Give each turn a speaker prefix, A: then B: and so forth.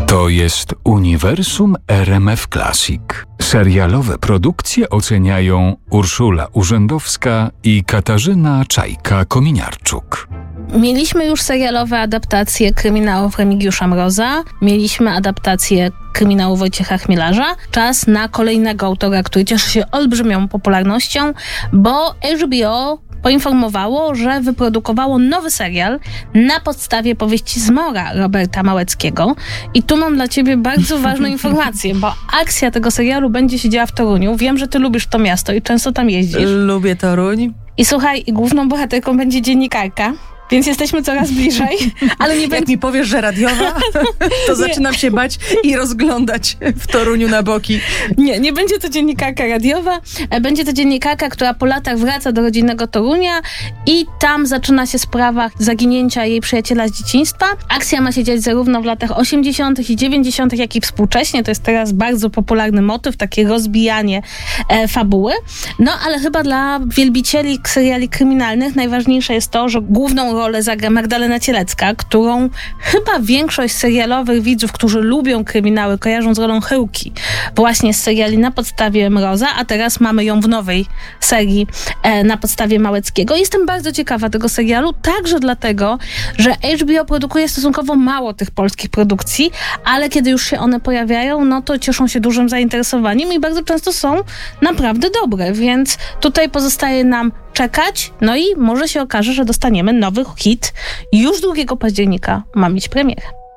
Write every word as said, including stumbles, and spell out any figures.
A: To jest Uniwersum R M F Classic. Serialowe produkcje oceniają Urszula Urzędowska i Katarzyna Czajka-Kominiarczuk.
B: Mieliśmy już serialowe adaptacje kryminałów Remigiusza Mroza, mieliśmy adaptację kryminału Wojciecha Chmielarza. Czas na kolejnego autora, który cieszy się olbrzymią popularnością, bo H B O poinformowało, że wyprodukowało nowy serial na podstawie powieści Zmora Roberta Małeckiego. I tu mam dla ciebie bardzo ważną informację, bo akcja tego serialu będzie się działa w Toruniu. Wiem, że ty lubisz to miasto i często tam jeździsz.
C: Lubię Toruń.
B: I słuchaj, główną bohaterką będzie dziennikarka. Więc jesteśmy coraz bliżej, ale nie
C: Jak
B: będzie...
C: mi powiesz, że radiowa, to zaczynam się bać i rozglądać w Toruniu na boki.
B: Nie, nie będzie to dziennikarka radiowa, będzie to dziennikarka, która po latach wraca do rodzinnego Torunia i tam zaczyna się sprawa zaginięcia jej przyjaciela z dzieciństwa. Akcja ma się dziać zarówno w latach osiemdziesiątych i dziewięćdziesiątych, jak i współcześnie. To jest teraz bardzo popularny motyw, takie rozbijanie e, fabuły. No, ale chyba dla wielbicieli seriali kryminalnych najważniejsze jest to, że główną rolę zagra Magdalena Cielecka, którą chyba większość serialowych widzów, którzy lubią kryminały, kojarzą z rolą Chyłki właśnie z seriali na podstawie Mroza, a teraz mamy ją w nowej serii e, na podstawie Małeckiego. Jestem bardzo ciekawa tego serialu, także dlatego, że H B O produkuje stosunkowo mało tych polskich produkcji, ale kiedy już się one pojawiają, no to cieszą się dużym zainteresowaniem i bardzo często są naprawdę dobre, więc tutaj pozostaje nam czekać, no i może się okaże, że dostaniemy nowy hit. Już drugiego października ma mieć premierę.